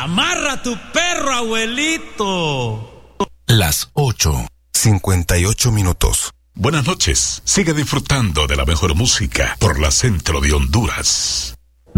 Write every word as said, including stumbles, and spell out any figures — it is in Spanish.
Amarra a tu perro, abuelito. Las ocho, cincuenta y ocho minutos. Buenas noches. Sigue disfrutando de la mejor música por la Centro de Honduras.